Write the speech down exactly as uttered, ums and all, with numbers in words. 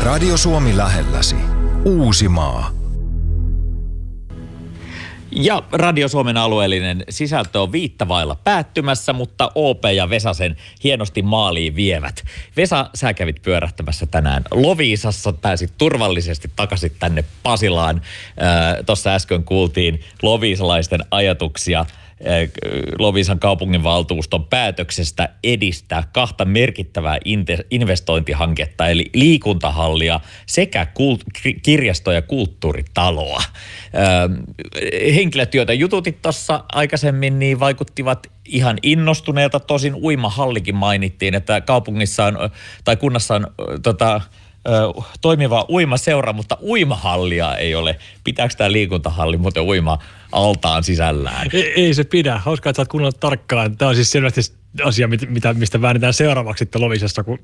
Radio Suomi lähelläsi. Uusimaa. Ja Radio Suomen alueellinen sisältö on viittavailla päättymässä, mutta O P ja Vesa sen hienosti maaliin vievät. Vesa, sä kävit pyörähtämässä tänään Loviisassa, pääsit turvallisesti takaisin tänne Pasilaan. Äh, Tuossa äsken kuultiin loviisalaisten ajatuksia äh, Loviisan kaupunginvaltuuston päätöksestä edistää kahta merkittävää investointihanketta, eli liikuntahallia sekä kult- kirjasto- ja kulttuuritaloa. Äh, henkilöt, joita jututit tuossa aikaisemmin, niin vaikuttivat ihan innostuneelta. Tosin uimahallikin mainittiin, että kaupungissa on, tai kunnassa on tota, toimiva uimaseura, mutta uimahallia ei ole. Pitääkö tämä liikuntahalli muuten uima altaan sisällään? Ei, ei se pidä. Hauskaa, että sä oot kuunnellut tarkkaan. Tämä on siis selvästi asia, mitä, mistä väännetään seuraavaksi sitten Loviisassa, kun